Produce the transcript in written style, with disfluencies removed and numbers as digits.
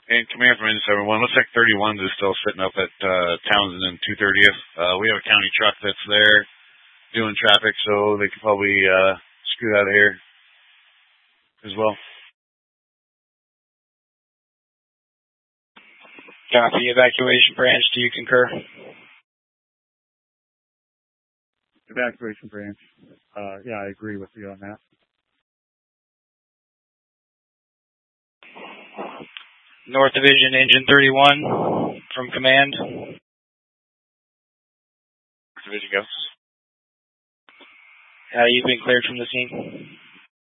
And Command from Engine 7-1, looks like 31s is still sitting up at Townsend and 230th. We have a county truck that's there doing traffic, so they could probably scoot out of here as well. Copy. Evacuation branch, do you concur? Evacuation branch. Yeah, I agree with you on that. North Division, Engine 31 from Command. Division, go. You've been cleared from the scene.